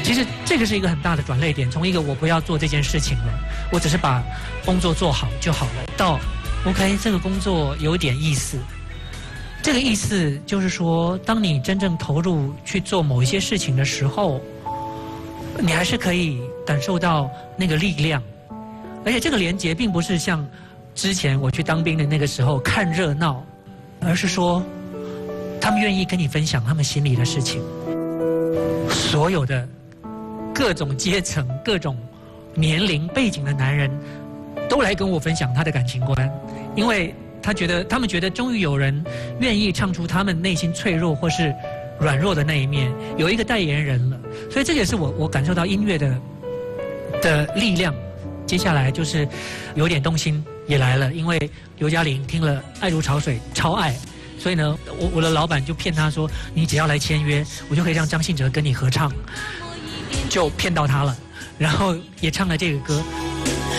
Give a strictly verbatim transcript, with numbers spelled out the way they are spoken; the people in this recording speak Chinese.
其实这个是一个很大的转捩点，从一个我不要做这件事情了，我只是把工作做好就好了，到 OK 这个工作有点意思。这个意思就是说，当你真正投入去做某一些事情的时候，你还是可以感受到那个力量，而且这个连结并不是像之前我去当兵的那个时候看热闹，而是说他们愿意跟你分享他们心里的事情。所有的各种阶层、各种年龄背景的男人都来跟我分享他的感情观，因为他觉得他们觉得终于有人愿意唱出他们内心脆弱或是软弱的那一面，有一个代言人了。所以这也是我我感受到音乐的的力量。接下来就是有点动心也来了，因为刘嘉玲听了《爱如潮水》超爱，所以呢，我我的老板就骗他说，你只要来签约，我就可以让张信哲跟你合唱，就骗到他了，然后也唱了这个歌。